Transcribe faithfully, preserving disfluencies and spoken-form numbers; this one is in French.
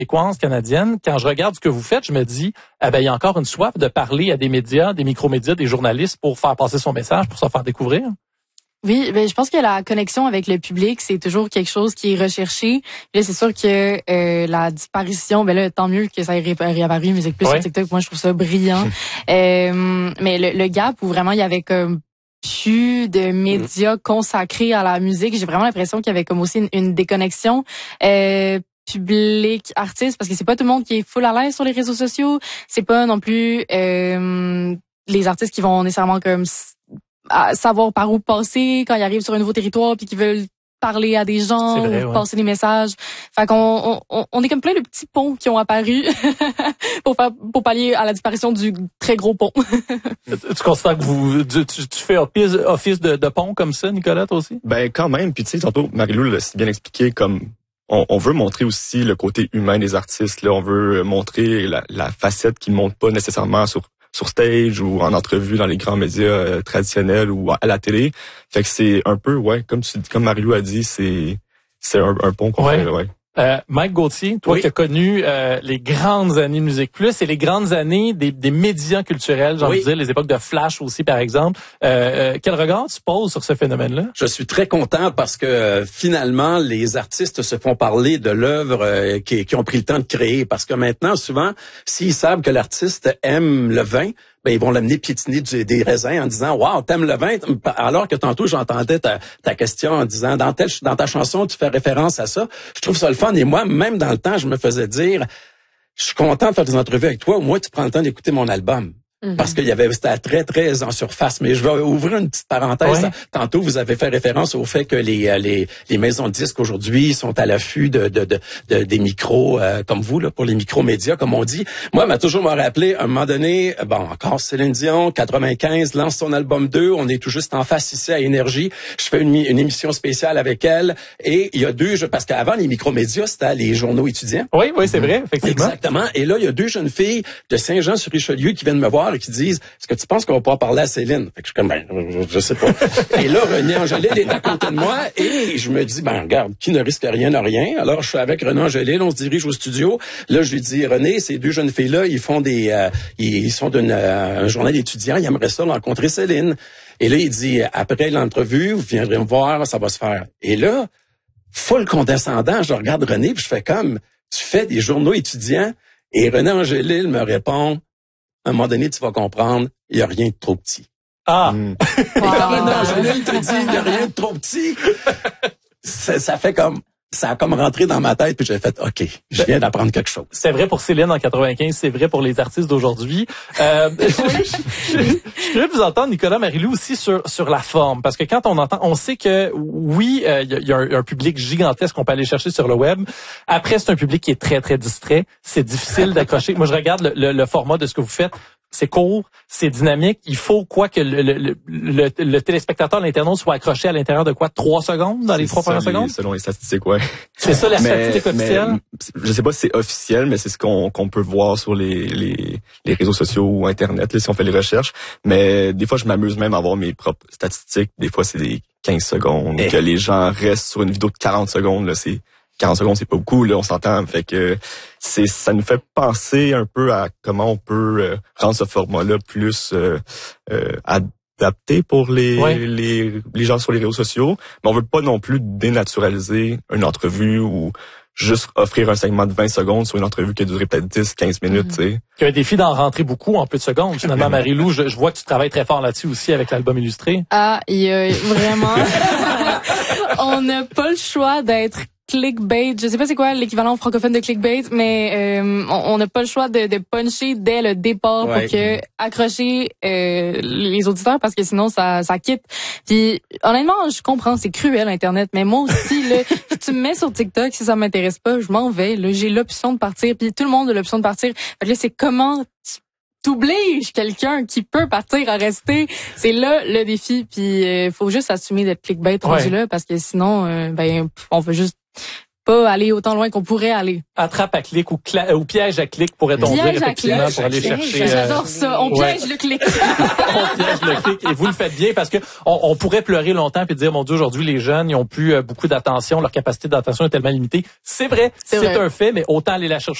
québécoise, canadienne, quand je regarde ce que vous faites, je me dis, eh ben, il y a encore une soif de parler à des médias, des micromédias, des journalistes pour faire passer son message, pour se faire découvrir. Oui, ben je pense que la connexion avec le public, c'est toujours quelque chose qui est recherché. Là, c'est sûr que euh, la disparition, ben là, tant mieux que ça ait ré- réapparu Musique Plus ouais. sur TikTok. Moi, je trouve ça brillant. euh, mais le, le gap où vraiment il y avait comme plus de médias consacrés à la musique, j'ai vraiment l'impression qu'il y avait comme aussi une, une déconnexion. Euh, public artiste, parce que c'est pas tout le monde qui est full à l'aise sur les réseaux sociaux. C'est pas non plus euh, les artistes qui vont nécessairement comme à savoir par où passer quand ils arrivent sur un nouveau territoire puis qu'ils veulent parler à des gens, vrai, ou ouais. passer des messages. Fait qu'on on, on est comme plein de petits ponts qui ont apparu pour faire pour pallier à la disparition du très gros pont. Tu constates que vous tu, tu, tu fais office, office de, de pont comme ça, Nicolas, toi aussi? Ben quand même, puis tu sais, tantôt Marie-Lou l'a si bien expliqué, comme on, on veut montrer aussi le côté humain des artistes. Là, on veut montrer la, la facette qui ne montre pas nécessairement sur sur stage ou en entrevue dans les grands médias euh, traditionnels ou à la télé. Fait que c'est un peu, ouais, comme tu comme Marie-Lou a dit, c'est c'est un, un pont qu'on ouais. fait, ouais. Euh, Mike Gauthier, toi oui. qui as connu euh, les grandes années de Musique Plus et les grandes années des, des médias culturels, j'ai envie de dire, les époques de Flash aussi, par exemple. Euh, euh, quel regard tu poses sur ce phénomène-là? Je suis très content parce que euh, finalement, les artistes se font parler de l'œuvre euh, qui, qui ont pris le temps de créer. Parce que maintenant, souvent, s'ils savent que l'artiste aime le vin, ben ils vont l'amener piétiner du, des raisins en disant « Wow, t'aimes le vin? » Alors que tantôt, j'entendais ta, ta question en disant « Dans telle, dans ta chanson, tu fais référence à ça. » Je trouve ça le fun. Et moi, même dans le temps, je me faisais dire « Je suis content de faire des entrevues avec toi. Au moins, tu prends le temps d'écouter mon album. » Mm-hmm. Parce qu'il y avait, c'était très, très en surface. Mais je vais ouvrir une petite parenthèse. Ouais. Tantôt, vous avez fait référence au fait que les, les, les maisons de disques aujourd'hui sont à l'affût de, de, de, de des micros, euh, comme vous, là, pour les micro-médias, comme on dit. Moi, m'a toujours m'a rappelé, à un moment donné, bon, encore Céline Dion, quatre-vingt-quinze, lance son album deux. On est tout juste en face ici à Énergie. Je fais une, une émission spéciale avec elle. Et il y a deux, parce qu'avant, les micro-médias, c'était les journaux étudiants. Oui, oui, c'est vrai, effectivement. Exactement. Et là, il y a deux jeunes filles de Saint-Jean-sur-Richelieu qui viennent me voir et qui disent, est-ce que tu penses qu'on va pouvoir parler à Céline? Fait que je suis comme, ben, je, je sais pas. Et là, René Angélil est à côté de moi et je me dis, ben, regarde, qui ne risque rien n'a rien. Alors, je suis avec René Angélil, on se dirige au studio. Là, je lui dis, René, ces deux jeunes filles-là, ils font des, euh, ils sont d'un euh, journal étudiant, ils aimeraient ça rencontrer Céline. Et là, il dit, après l'entrevue, vous viendrez me voir, ça va se faire. Et là, full condescendant, je regarde René puis je fais comme, tu fais des journaux étudiants? Et René Angélil me répond, à un moment donné, tu vas comprendre, il n'y a rien de trop petit. Ah! Mm. Et quand René Angélil te dit, il n'y a rien de trop petit, ça, ça fait comme, ça a comme rentré dans ma tête, puis j'ai fait, OK, je viens d'apprendre quelque chose. C'est vrai pour Céline en quatre-vingt-quinze, c'est vrai pour les artistes d'aujourd'hui. Euh, je, je, je voulais vous entendre, Nicolas, Marie-Lou, aussi sur sur la forme, parce que quand on entend, on sait que oui, il euh, y, y a un, un public gigantesque qu'on peut aller chercher sur le web. Après, c'est un public qui est très, très distrait. C'est difficile d'accrocher. Moi, je regarde le, le, le format de ce que vous faites. C'est court, c'est dynamique. Il faut quoi que le, le, le, le téléspectateur, l'internaute soit accroché à l'intérieur de quoi? Trois secondes dans les trois premières secondes? Selon les statistiques, ouais. C'est ça la mais, statistique officielle? Mais, je sais pas si c'est officiel, mais c'est ce qu'on qu'on peut voir sur les, les, les réseaux sociaux ou Internet, là, si on fait les recherches. Mais des fois, je m'amuse même à voir mes propres statistiques. Des fois, c'est des quinze secondes. Et que les gens restent sur une vidéo de quarante secondes, là, c'est... quarante secondes, c'est pas beaucoup, là, on s'entend. Fait que c'est, ça nous fait penser un peu à comment on peut euh, rendre ce format-là plus euh, euh, adapté pour les, ouais. les les gens sur les réseaux sociaux. Mais on veut pas non plus dénaturaliser une entrevue ou juste offrir un segment de vingt secondes sur une entrevue qui a duré peut-être dix, quinze minutes, tu sais. Il y a un défi d'en rentrer beaucoup en peu de secondes. Finalement, Marie-Lou, je, je vois que tu travailles très fort là-dessus aussi avec l'album illustré. Ah, il y a vraiment... on n'a pas le choix d'être clickbait. Je sais pas c'est quoi l'équivalent francophone de clickbait, mais euh, on n'a pas le choix de, de puncher dès le départ ouais. pour que accrocher euh, les auditeurs, parce que sinon ça ça quitte. Puis honnêtement, je comprends, c'est cruel Internet, mais moi aussi là, si tu me mets sur TikTok, si ça m'intéresse pas, je m'en vais. Là, j'ai l'option de partir, puis tout le monde a l'option de partir. Fait que là, c'est comment tu t'obliges quelqu'un qui peut partir à rester. C'est là le défi, puis euh, faut juste assumer d'être clickbait rendu ouais. là, parce que sinon euh, ben on veut juste pas aller autant loin qu'on pourrait aller. Attrape à clic ou, cla- ou piège à clic, pourrait-on dire, effectivement, pour aller chercher... J'adore ça. On piège ouais. le clic. On piège le clic et vous le faites bien parce que on, on pourrait pleurer longtemps puis dire, mon Dieu, aujourd'hui, les jeunes, ils ont plus euh, beaucoup d'attention, leur capacité d'attention est tellement limitée. C'est vrai, c'est, c'est vrai. un fait, mais autant aller la chercher